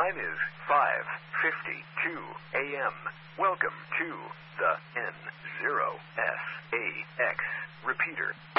time is 5:52 a.m. Welcome to the N0SAX repeater.